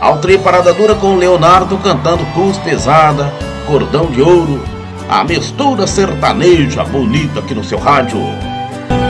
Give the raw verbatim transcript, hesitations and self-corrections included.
Ao tri Parada Dura com Leonardo cantando Cruz Pesada, Cordão de Ouro, a mistura sertaneja bonita aqui no seu rádio.